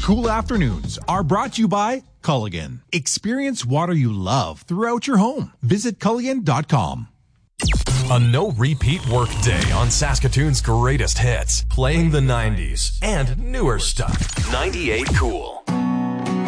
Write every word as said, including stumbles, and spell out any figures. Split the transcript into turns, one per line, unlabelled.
cool afternoons are brought to you by Culligan. Experience water you love throughout your home. Visit Culligan dot com.
A no-repeat work day on Saskatoon's greatest hits, playing the nineties and newer stuff. ninety-eight Cool.